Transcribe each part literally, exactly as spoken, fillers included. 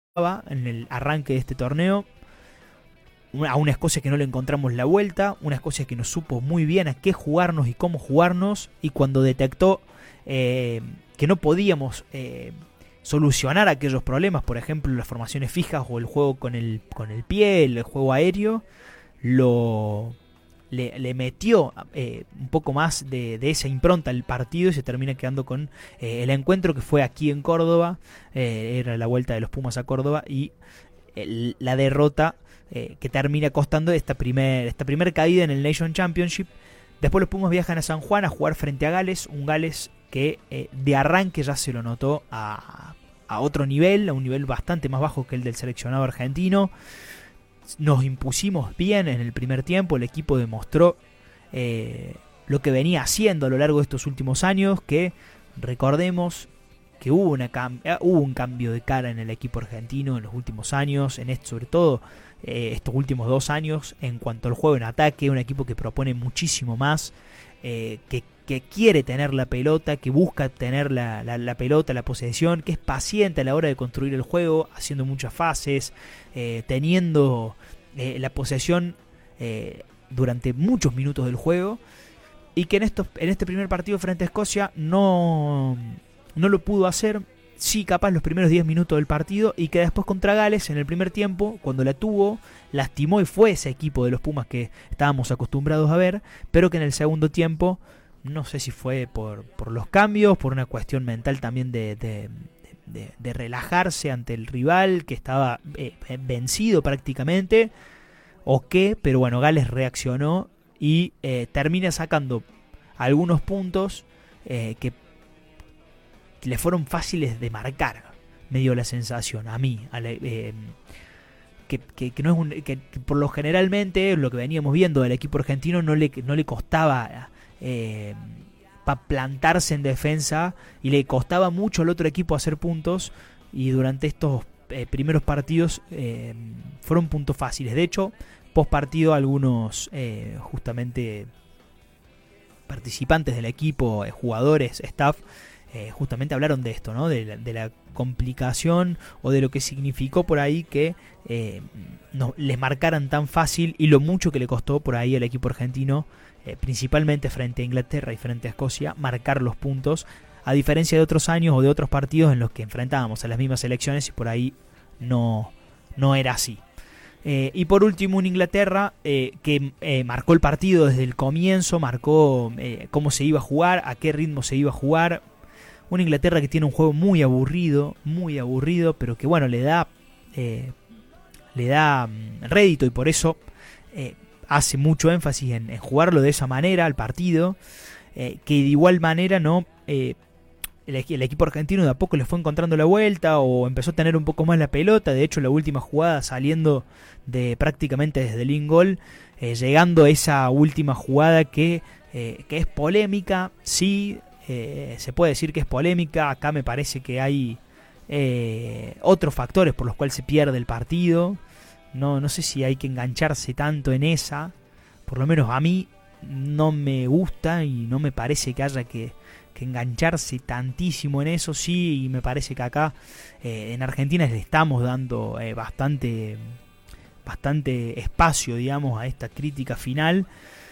en el arranque de este torneo, a una Escocia que no le encontramos la vuelta, una Escocia que nos supo muy bien a qué jugarnos y cómo jugarnos, y cuando detectó eh, que no podíamos eh, solucionar aquellos problemas, por ejemplo las formaciones fijas o el juego con el, con el pie, el juego aéreo, lo le, le metió eh, un poco más de, de esa impronta al partido y se termina quedando con eh, el encuentro que fue aquí en Córdoba, eh, era la vuelta de los Pumas a Córdoba, y el, la derrota eh, que termina costando esta primer, esta primer caída en el Nation Championship. Después los Pumas viajan a San Juan a jugar frente a Gales, un Gales que eh, de arranque ya se lo notó a, a otro nivel, a un nivel bastante más bajo que el del seleccionado argentino. Nos impusimos bien en el primer tiempo, el equipo demostró eh, lo que venía haciendo a lo largo de estos últimos años, que recordemos que hubo, una cam- hubo un cambio de cara en el equipo argentino en los últimos años, en esto, sobre todo eh, estos últimos dos años, en cuanto al juego en ataque, un equipo que propone muchísimo más, eh, que, que quiere tener la pelota, que busca tener la, la, la pelota, la posesión, que es paciente a la hora de construir el juego, haciendo muchas fases, eh, teniendo eh, la posesión eh, durante muchos minutos del juego, y que en, estos, en este primer partido frente a Escocia no, no lo pudo hacer. Sí, capaz los primeros diez minutos del partido, y que después contra Gales en el primer tiempo, cuando la tuvo, lastimó y fue ese equipo de los Pumas que estábamos acostumbrados a ver, pero que en el segundo tiempo, no sé si fue por, por los cambios, por una cuestión mental también de, de, de, de relajarse ante el rival que estaba eh, vencido prácticamente, o qué, pero bueno, Gales reaccionó y eh, termina sacando algunos puntos eh, que le fueron fáciles de marcar, me dio la sensación a mí, a la, eh, que, que, que no es un, que, que por lo generalmente lo que veníamos viendo del equipo argentino no le, no le costaba eh, para plantarse en defensa, y le costaba mucho al otro equipo hacer puntos, y durante estos eh, primeros partidos eh, fueron puntos fáciles. De hecho, post partido algunos eh, justamente participantes del equipo, eh, jugadores, staff, Eh, justamente hablaron de esto, ¿no? De la, de la complicación o de lo que significó por ahí que eh, no, les marcaran tan fácil, y lo mucho que le costó por ahí al equipo argentino, eh, principalmente frente a Inglaterra y frente a Escocia, marcar los puntos, a diferencia de otros años o de otros partidos en los que enfrentábamos a las mismas selecciones y por ahí no, no era así. Eh, y por último, un Inglaterra eh, que eh, marcó el partido desde el comienzo, marcó eh, cómo se iba a jugar, a qué ritmo se iba a jugar. Una Inglaterra que tiene un juego muy aburrido, muy aburrido, pero que bueno, le da eh, le da um, rédito, y por eso eh, hace mucho énfasis en, en jugarlo de esa manera al partido, eh, que de igual manera no eh, el, el equipo argentino de a poco le fue encontrando la vuelta, o empezó a tener un poco más la pelota. De hecho, la última jugada, saliendo de prácticamente desde el in-goal, eh, llegando a esa última jugada que, eh, que es polémica, sí. Eh, se puede decir que es polémica. Acá me parece que hay eh, otros factores por los cuales se pierde el partido. No, no sé si hay que engancharse tanto en esa. Por lo menos a mí no me gusta y no me parece que haya que, que engancharse tantísimo en eso. Sí, y me parece que acá eh, en Argentina le estamos dando eh, bastante, bastante espacio, digamos, a esta crítica final.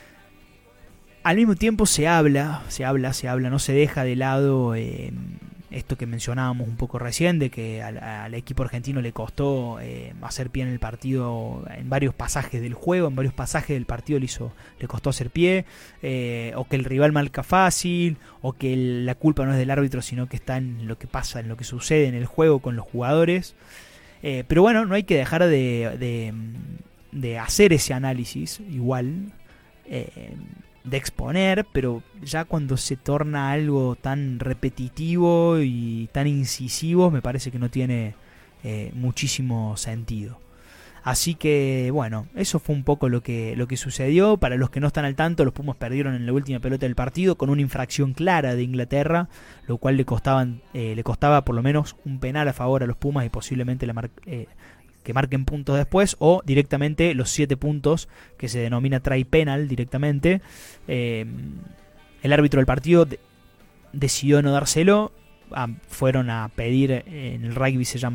Al mismo tiempo se habla, se habla, se habla, no se deja de lado eh, esto que mencionábamos un poco recién, de que al, al equipo argentino le costó eh, hacer pie en el partido en varios pasajes del juego, en varios pasajes del partido le hizo, le costó hacer pie, eh, o que el rival marca fácil, o que el, la culpa no es del árbitro, sino que está en lo que pasa, en lo que sucede en el juego con los jugadores. Eh, pero bueno, no hay que dejar de, de, de hacer ese análisis igual. Eh, de exponer, pero ya cuando se torna algo tan repetitivo y tan incisivo, me parece que no tiene eh, muchísimo sentido. Así que bueno, eso fue un poco lo que, lo que sucedió. Para los que no están al tanto, los Pumas perdieron en la última pelota del partido con una infracción clara de Inglaterra, lo cual le, costaban, eh, le costaba por lo menos un penal a favor a los Pumas, y posiblemente la mar- eh, que marquen puntos después, o directamente los siete puntos, que se denomina try penal directamente. Eh, el árbitro del partido de- decidió no dárselo. Ah, fueron a pedir, en el rugby se llama